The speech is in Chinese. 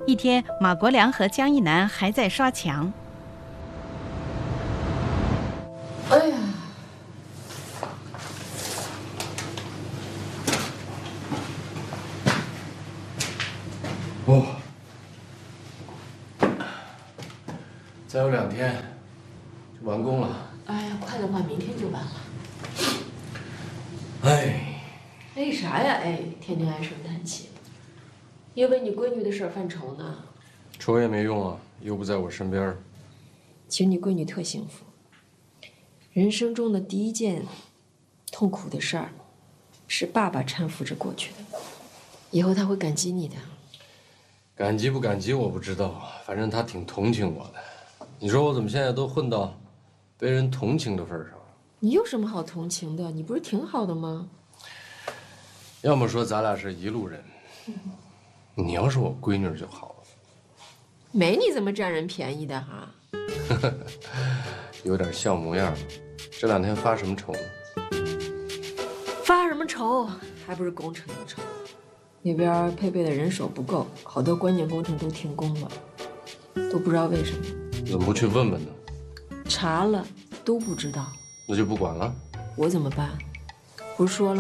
一天，马国良和江一楠还在刷墙。 哎呀！ 哦，再有2天就完工了。 哎呀，快的话明天就完了。 哎， 哎啥呀？哎，天天唉声叹气，因为你闺女的事儿犯愁呢。 愁也没用啊，又不在我身边。 其实你闺女特幸福，人生中的第一件痛苦的事儿，是爸爸搀扶着过去的，以后她会感激你的。 感激不感激我不知道，反正他挺同情我的。你说我怎么现在都混到被人同情的份上了？ 你有什么好同情的？你不是挺好的吗？ 要么说咱俩是一路人，你要是我闺女就好了。 没你这么占人便宜的哈。 有点像模样了。这2天发什么愁呢？ 发什么愁？还不是工程的愁。那边配备的人手不够，好多关键工程都停工了，都不知道为什么。 怎么不去问问呢？ 查了都不知道。 那就不管了。 我怎么办？不是说了吗？